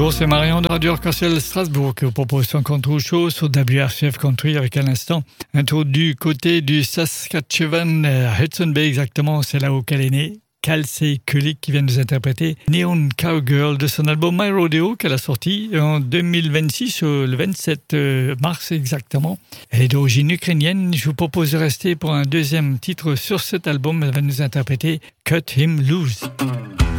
Bonjour, c'est Marion de Radio Arc-en-Ciel Strasbourg qui vous propose son contrôle show sur WRCF Country avec à l'instant un tour du côté du Saskatchewan, Hudson Bay exactement, c'est là où qu'elle est née. Kelsey Kulik qui vient de nous interpréter Neon Cowgirl de son album My Rodeo qu'elle a sorti en 2026, le 27 mars exactement. Elle est d'origine ukrainienne. Je vous propose de rester pour un deuxième titre sur cet album. Elle va nous interpréter Cut Him Loose.